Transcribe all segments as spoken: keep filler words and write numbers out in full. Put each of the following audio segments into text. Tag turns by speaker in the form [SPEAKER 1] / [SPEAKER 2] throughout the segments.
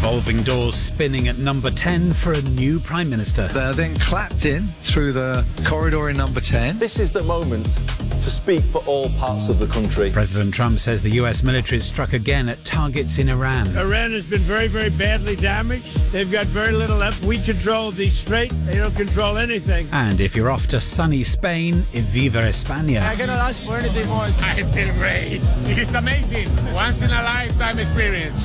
[SPEAKER 1] Revolving doors spinning at number ten for a new Prime Minister.
[SPEAKER 2] They're then clapped in through the corridor in number ten.
[SPEAKER 3] This is the moment to speak for all parts of the country.
[SPEAKER 1] President Trump says the U S military struck again at targets in Iran.
[SPEAKER 4] Iran has been very, very badly damaged. They've got very little left. We control the strait. They don't control anything.
[SPEAKER 1] And if you're off to sunny Spain, Viva España.
[SPEAKER 5] I cannot ask for anything more. I feel great. It is amazing. Once in a lifetime experience.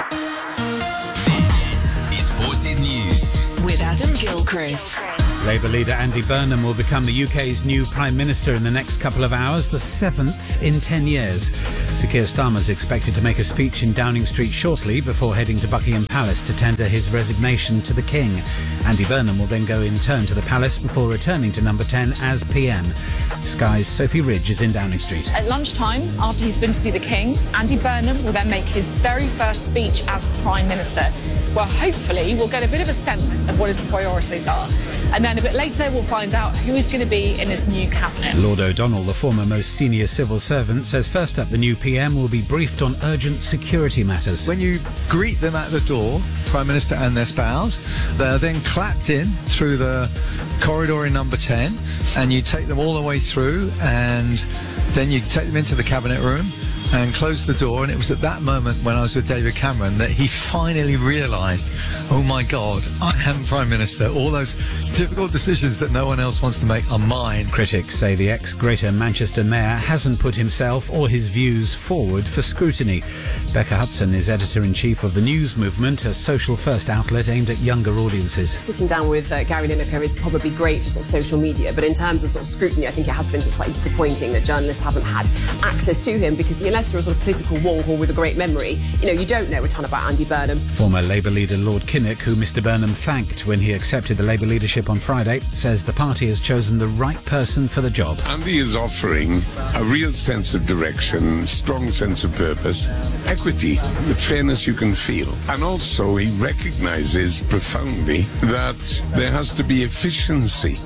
[SPEAKER 6] This is Forces News
[SPEAKER 7] with Adam Gilchrist.
[SPEAKER 1] Labour leader Andy Burnham will become the U K's new Prime Minister in the next couple of hours, the seventh in ten years. Sir Keir Starmer is expected to make a speech in Downing Street shortly before heading to Buckingham Palace to tender his resignation to the King. Andy Burnham will then go in turn to the Palace before returning to number ten as P M. Sky's Sophie Ridge is in Downing Street.
[SPEAKER 8] At lunchtime, after he's been to see the King, Andy Burnham will then make his very first speech as Prime Minister, where hopefully we'll get a bit of a sense of what his priorities are. And then a bit later, we'll find out who is going to be in his new cabinet.
[SPEAKER 1] Lord O'Donnell, the former most senior civil servant, says first up the new P M will be briefed on urgent security matters.
[SPEAKER 2] When you greet them at the door, Prime Minister and their spouse, they're then clapped in through the corridor in number ten, and you take them all the way through, and then you take them into the cabinet room and close the door. And it was at that moment when I was with David Cameron that he finally realised, oh my God, I am Prime Minister. All those difficult decisions that no one else wants to make are mine.
[SPEAKER 1] Critics say the ex-Greater Manchester Mayor hasn't put himself or his views forward for scrutiny. Becca Hudson is editor-in-chief of The News Movement, a social-first outlet aimed at younger audiences.
[SPEAKER 9] Sitting down with uh, Gary Lineker is probably great for sort of social media, but in terms of sort of scrutiny, I think it has been sort of slightly disappointing that journalists haven't had access to him, because unless you're a sort of political wonk or with a great memory, you know, you don't know a ton about Andy Burnham.
[SPEAKER 1] Former Labour leader Lord Kinnock, who Mr Burnham thanked when he accepted the Labour leadership on Friday, says the party has chosen the right person for the job.
[SPEAKER 10] Andy is offering a real sense of direction, strong sense of purpose, equity, the fairness you can feel. And also he recognises profoundly that there has to be efficiency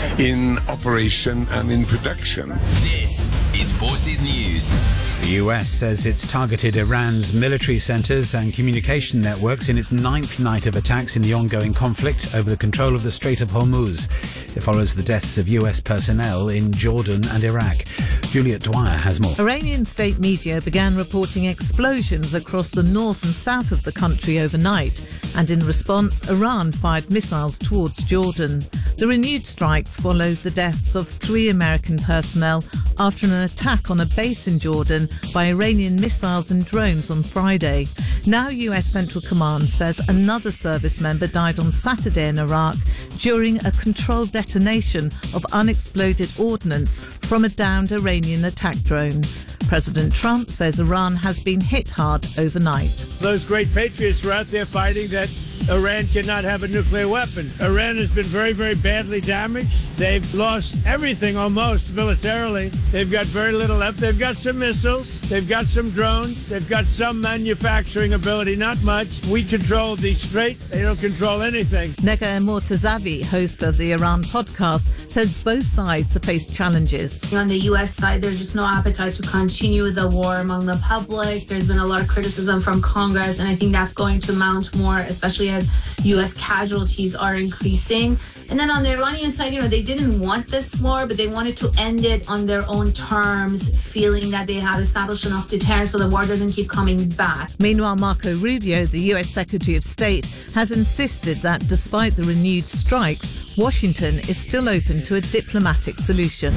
[SPEAKER 10] in operation and in production.
[SPEAKER 6] This is Forces News.
[SPEAKER 1] The U S says it's targeted Iran's military centres and communication networks in its ninth night of attacks in the ongoing conflict over the control of the Strait of Hormuz. It follows the deaths of U S personnel in Jordan and Iraq. Juliet Dwyer has more.
[SPEAKER 11] Iranian state media began reporting explosions across the north and south of the country overnight, and in response, Iran fired missiles towards Jordan. The renewed strikes followed the deaths of three American personnel after an attack on a base in Jordan by Iranian missiles and drones on Friday. Now U S Central Command says another service member died on Saturday in Iraq during a controlled detonation of unexploded ordnance from a downed Iranian attack drone. President Trump says Iran has been hit hard overnight.
[SPEAKER 4] Those great patriots were out there fighting that Iran cannot have a nuclear weapon. Iran has been very, very badly damaged. They've lost everything almost militarily. They've got very little left. They've got some missiles. They've got some drones. They've got some manufacturing ability, not much. We control the strait. They don't control anything.
[SPEAKER 11] Nega Mortazavi, host of the Iran podcast, says both sides have faced challenges.
[SPEAKER 12] On the U S side, there's just no appetite to continue the war among the public. There's been a lot of criticism from Congress, and I think that's going to mount more, especially as U S casualties are increasing. And then on the Iranian side, you know, they didn't want this war, but they wanted to end it on their own terms, feeling that they have established enough deterrence so the war doesn't keep coming back.
[SPEAKER 11] Meanwhile, Marco Rubio, the U S Secretary of State, has insisted that despite the renewed strikes, Washington is still open to a diplomatic solution.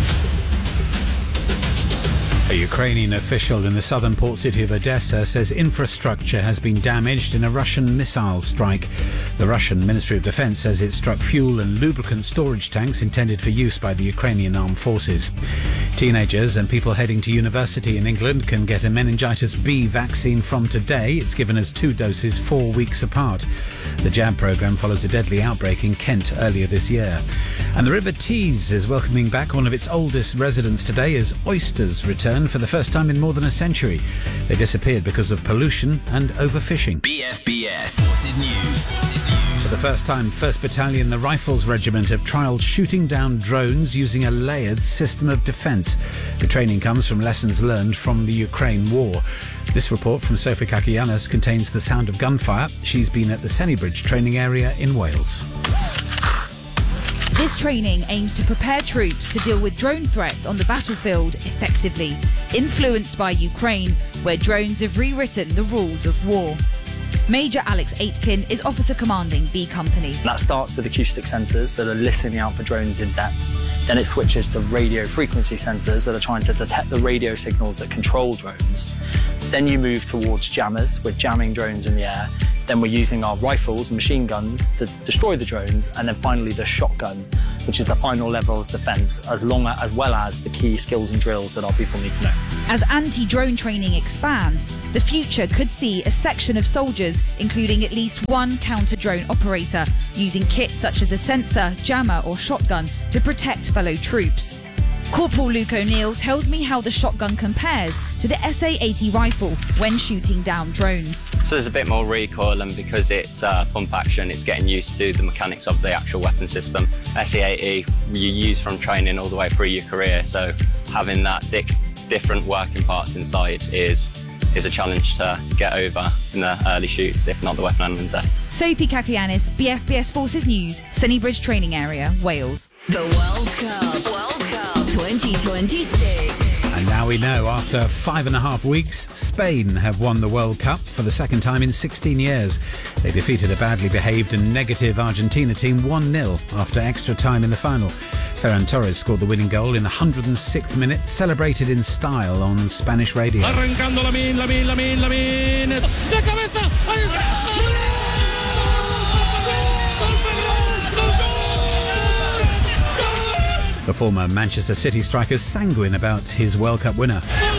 [SPEAKER 1] A Ukrainian official in the southern port city of Odessa says infrastructure has been damaged in a Russian missile strike. The Russian Ministry of Defense says it struck fuel and lubricant storage tanks intended for use by the Ukrainian armed forces. Teenagers and people heading to university in England can get a meningitis B vaccine from today. It's given as two doses four weeks apart. The jab programme follows a deadly outbreak in Kent earlier this year. And the River Tees is welcoming back one of its oldest residents today as oysters return for the first time in more than a century. They disappeared because of pollution and overfishing.
[SPEAKER 6] B F B S Forces News.
[SPEAKER 1] For the first time, first Battalion, the Rifles Regiment, have trialled shooting down drones using a layered system of defence. The training comes from lessons learned from the Ukraine war. This report from Sophie Kakianis contains the sound of gunfire. She's been at the Sennybridge training area in Wales.
[SPEAKER 7] This training aims to prepare troops to deal with drone threats on the battlefield effectively, influenced by Ukraine, where drones have rewritten the rules of war. Major Alex Aitken is Officer Commanding B Company.
[SPEAKER 13] That starts with acoustic sensors that are listening out for drones in depth. Then it switches to radio frequency sensors that are trying to detect the radio signals that control drones. Then you move towards jammers, we're jamming drones in the air. Then we're using our rifles and machine guns to destroy the drones. And then finally the shotgun, which is the final level of defence, as, long as well as the key skills and drills that our people need to know.
[SPEAKER 7] As anti-drone training expands, the future could see a section of soldiers, including at least one counter-drone operator, using kits such as a sensor, jammer or shotgun to protect fellow troops. Corporal Luke O'Neill tells me how the shotgun compares to the S A eighty rifle when shooting down drones.
[SPEAKER 14] So there's a bit more recoil, and because it's uh, pump action, it's getting used to the mechanics of the actual weapon system. S A eighty you use from training all the way through your career, so having that di- different working parts inside is is a challenge to get over in the early shoots, if not the weapon handling test.
[SPEAKER 7] Sophie Kakianis, B F B S Forces News, Sennybridge Training Area, Wales.
[SPEAKER 15] The World Cup, World Cup twenty twenty-six.
[SPEAKER 1] And now we know, after five and a half weeks, Spain have won the World Cup for the second time in sixteen years. They defeated a badly behaved and negative Argentina team one nil after extra time in the final. Ferran Torres scored the winning goal in the one hundred sixth minute, celebrated in style on Spanish radio.
[SPEAKER 16] Arrancando Lamine, Lamine, Lamine, Lamine. De cabeza. Ahí está.
[SPEAKER 1] The former Manchester City striker sanguine about his World Cup winner.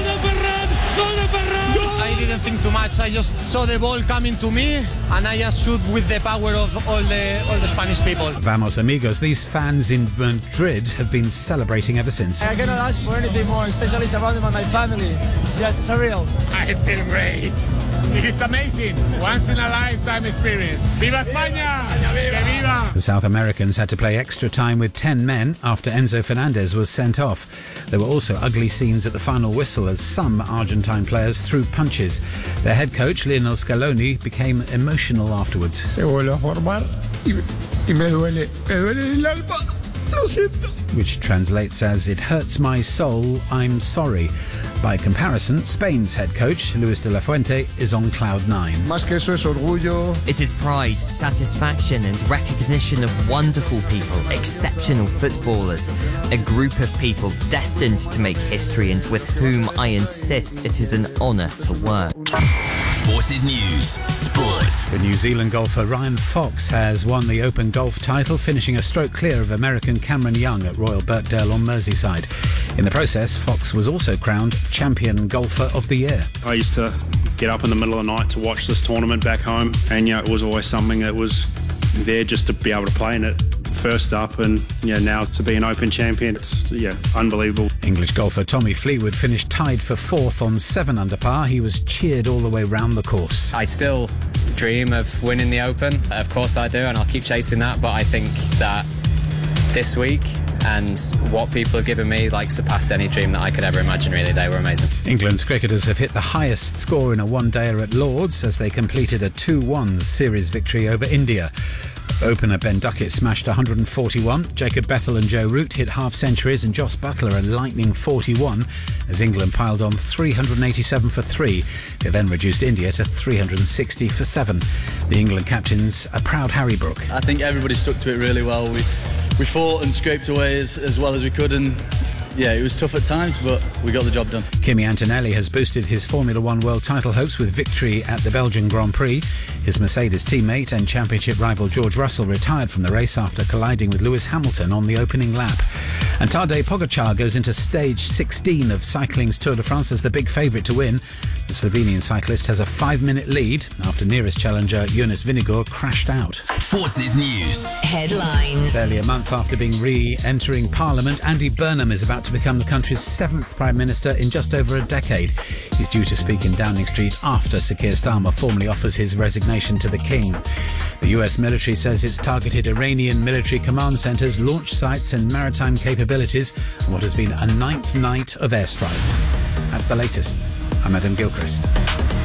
[SPEAKER 17] I didn't think too much. I just saw the ball coming to me and I just shoot with the power of all the all the Spanish people.
[SPEAKER 1] Vamos amigos, these fans in Madrid have been celebrating ever since.
[SPEAKER 18] I cannot ask for anything more, especially surrounded by my family. It's just surreal.
[SPEAKER 5] I feel great. It's amazing. Once in a lifetime experience. Viva España! Que viva!
[SPEAKER 1] The South Americans had to play extra time with ten men after Enzo Fernandez was sent off. There were also ugly scenes at the final whistle as some Argentine players threw punches. Their head coach, Lionel Scaloni, became emotional afterwards.
[SPEAKER 19] Se vuelve a formar y, y me duele, me duele el alma. Lo siento.
[SPEAKER 1] Which translates as, "It hurts my soul, I'm sorry." By comparison, Spain's head coach, Luis de la Fuente, is on cloud nine.
[SPEAKER 19] Más que eso es orgullo.
[SPEAKER 20] It is pride, satisfaction and recognition of wonderful people, exceptional footballers, a group of people destined to make history and with whom I insist it is an honour to work.
[SPEAKER 6] Forces News, Sports.
[SPEAKER 1] The New Zealand golfer Ryan Fox has won the Open Golf title, finishing a stroke clear of American Cameron Young at Royal Birkdale on Merseyside. In the process, Fox was also crowned Champion Golfer of the Year.
[SPEAKER 21] I used to get up in the middle of the night to watch this tournament back home, and you know, it was always something that was there just to be able to play in it. First up, and yeah, now to be an Open champion, it's yeah, unbelievable.
[SPEAKER 1] English golfer Tommy Fleetwood finished tied for fourth on seven under par. He was cheered all the way round the course.
[SPEAKER 22] I still dream of winning the Open. Of course I do, and I'll keep chasing that. But I think that this week and what people have given me like surpassed any dream that I could ever imagine. Really, they were amazing.
[SPEAKER 1] England's cricketers have hit the highest score in a one-dayer at Lords as they completed a two one series victory over India. Opener Ben Duckett smashed one hundred forty-one, Jacob Bethel and Joe Root hit half-centuries, and Jos Buttler a lightning forty-one as England piled on three hundred eighty-seven for three. It then reduced India to three hundred sixty for seven. The England captain's a proud Harry Brook.
[SPEAKER 23] I think everybody stuck to it really well. We we fought and scraped away as, as well as we could, and yeah, it was tough at times, but we got the job done.
[SPEAKER 1] Kimi Antonelli has boosted his Formula One world title hopes with victory at the Belgian Grand Prix. His Mercedes teammate and championship rival George Russell retired from the race after colliding with Lewis Hamilton on the opening lap. And Tadej Pogacar goes into stage sixteen of cycling's Tour de France as the big favourite to win. The Slovenian cyclist has a five-minute lead after nearest challenger Jonas Vingegaard crashed out.
[SPEAKER 6] Forces News.
[SPEAKER 15] Headlines.
[SPEAKER 1] Barely a month after being re-entering Parliament, Andy Burnham is about to become the country's seventh Prime Minister in just over a decade. He's due to speak in Downing Street after Sir Keir Starmer formally offers his resignation to the King. The U S military says it's targeted Iranian military command centres, launch sites and maritime capabilities on what has been a ninth night of airstrikes. That's the latest. I'm Adam Gilchrist.